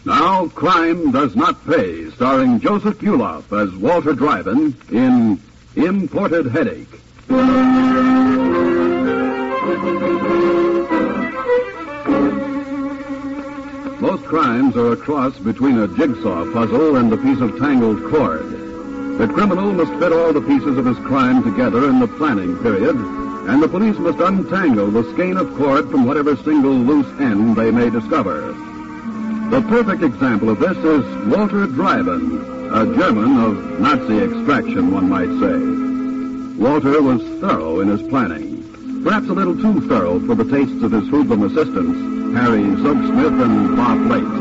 Now, Crime Does Not Pay, starring Joseph Buloff as Walter Dryden in Imported Headache. Most crimes are a cross between a jigsaw puzzle and a piece of tangled cord. The criminal must fit all the pieces of his crime together in the planning period, and the police must untangle the skein of cord from whatever single loose end they may discover. The perfect example of this is Walter Dryden, a German of Nazi extraction, one might say. Walter was thorough in his planning, perhaps a little too thorough for the tastes of his hoodlum assistants, Harry Soapsmith and Bob Late.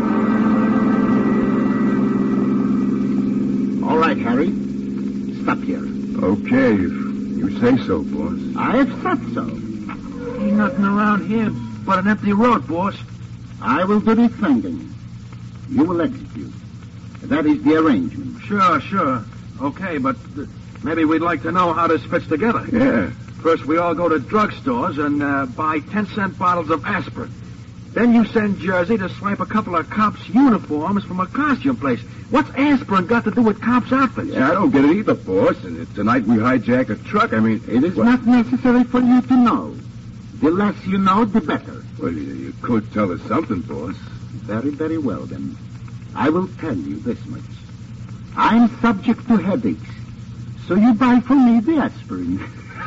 All right, Harry. Stop here. Okay, if you say so, boss. I have said so. Ain't nothing around here but an empty road, boss. I will do the thinking. You will execute. That is the arrangement. Sure. Okay, but maybe we'd like to know how this fits together. Yeah. First, we all go to drugstores and buy 10-cent bottles of aspirin. Then you send Jersey to swipe a couple of cops' uniforms from a costume place. What's aspirin got to do with cops' outfits? Yeah, I don't get it either, boss. And tonight we hijack a truck. I mean, It is not necessary for you to know. The less you know, the better. Well, you could tell us something, boss. Very, very well, then. I will tell you this much. I'm subject to headaches, so you buy for me the aspirin.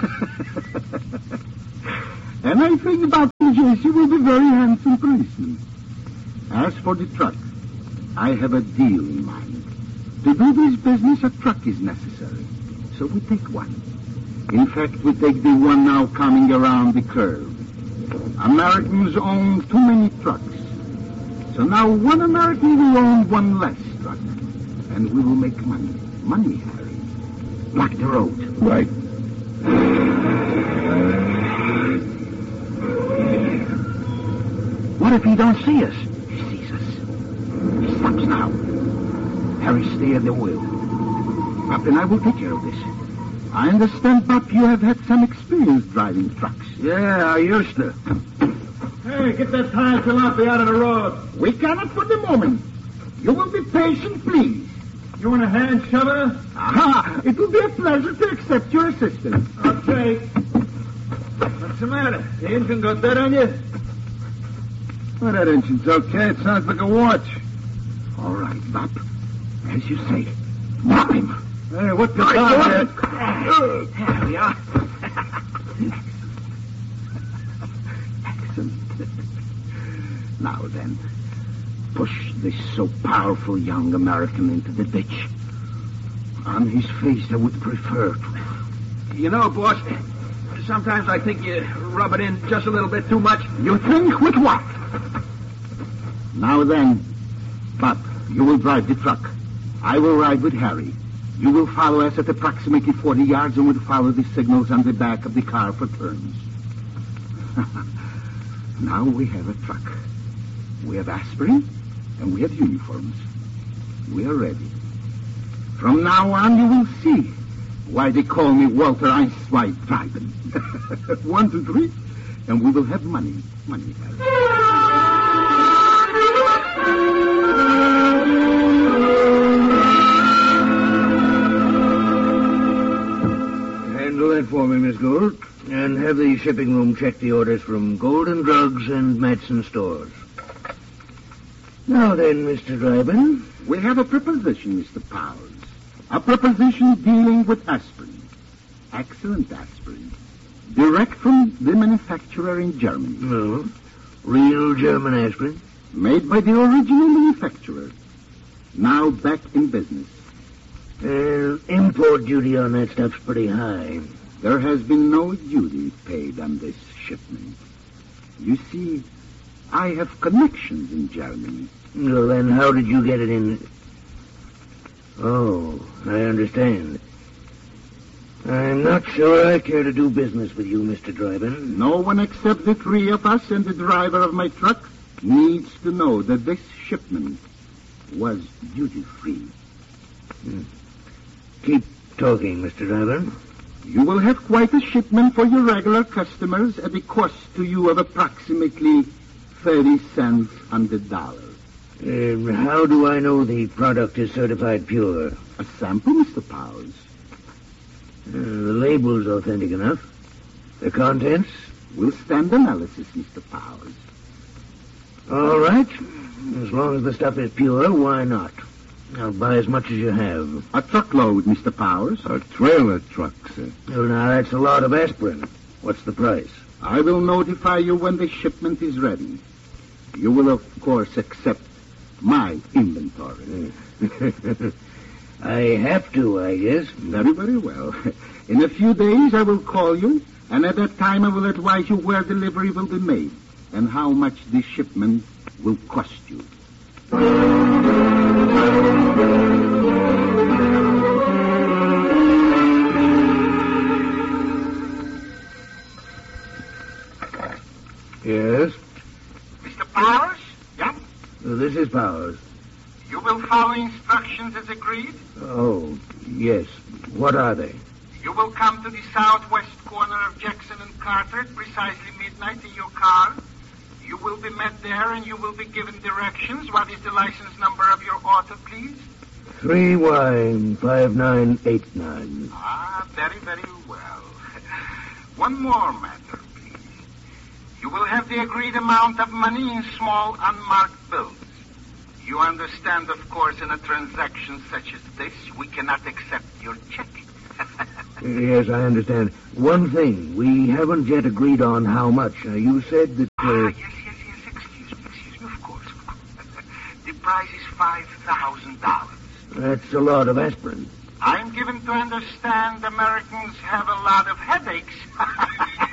And I think about Jesse will be a very handsome policeman. As for the truck, I have a deal in mind. To do this business, a truck is necessary. So we take one. In fact, we take the one now coming around the curve. Americans own too many trucks. So now one American will own one less truck. And we will make money. Money, Harry. Block the road. Right. What if he don't see us? He sees us. He stops now. Harry, stay at the wheel. Pop and I will take care of this. I understand, Pop, you have had some experience driving trucks. Yeah, I used to. Hey, get that tire jalopy out of the road. We cannot for the moment. You will be patient, please. You want a hand, shover? Aha! It will be a pleasure to accept your assistance. Okay. What's the matter? The engine got that on you? Well, that engine's okay. It sounds like a watch. All right, Bob. As you say. Knock him. Hey, what the There we are. Excellent. Now then, push this so powerful young American into the ditch. On his face, I would prefer to. You know, boss, sometimes I think you rub it in just a little bit too much. You think with what? Now then, Bob, you will drive the truck. I will ride with Harry. You will follow us at approximately 40 yards and will follow the signals on the back of the car for turns. Now we have a truck. We have aspirin, and we have uniforms. We are ready. From now on, you will see why they call me Walter Einstein Dryden. 1, 2, 3, and we will have money. Money, Harry. Handle that for me, Miss Gould. And have the shipping room check the orders from Golden Drugs and Matson Stores. Now then, Mr. Dryden. We have a proposition, Mr. Powers. A proposition dealing with aspirin. Excellent aspirin. Direct from the manufacturer in Germany. No. Real German aspirin? Made by the original manufacturer. Now back in business. Import duty on that stuff's pretty high. There has been no duty paid on this shipment. You see, I have connections in Germany. Well, then how did you get it in? Oh, I understand. I'm not sure I care to do business with you, Mr. Dryden. No one except the three of us and the driver of my truck needs to know that this shipment was duty-free. Keep talking, Mr. Dryden. You will have quite a shipment for your regular customers at a cost to you of approximately 30 cents on the dollar. How do I know the product is certified pure? A sample, Mr. Powers. The label's authentic enough. The contents? Will stand analysis, Mr. Powers. All right. As long as the stuff is pure, why not? I'll buy as much as you have. A truckload, Mr. Powers. A trailer truck, sir. Well, now, that's a lot of aspirin. What's the price? I will notify you when the shipment is ready. You will, of course, accept my inventory. I have to, I guess. Very, very well. In a few days, I will call you, and at that time I will advise you where delivery will be made and how much this shipment will cost you. Yes? Mr. Powers? Yeah? This is Powers. You will follow instructions as agreed? Oh, yes. What are they? You will come to the southwest corner of Jackson and Carter at precisely midnight in your car. You will be met there and you will be given directions. What is the license number of your auto, please? 3Y5989. Ah, very, very well. One more matter, please. You will have the agreed amount of money in small, unmarked bills. You understand, of course, in a transaction such as this, we cannot accept your check. Yes, I understand. One thing, we haven't yet agreed on how much. You said that... Yes. Excuse me, of course. The price is $5,000. That's a lot of aspirin. I'm given to understand Americans have a lot of headaches.